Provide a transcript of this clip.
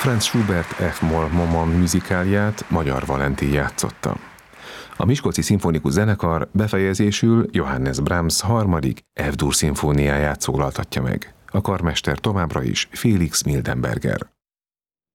Franz Schubert F-moll Momon műzikálját Magyar Valentin játszotta. A Miskolci Szimfonikus Zenekar befejezésül Johannes Brahms harmadik F-dur szimfóniáját szólaltatja meg. A karmester továbbra is Felix Mildenberger.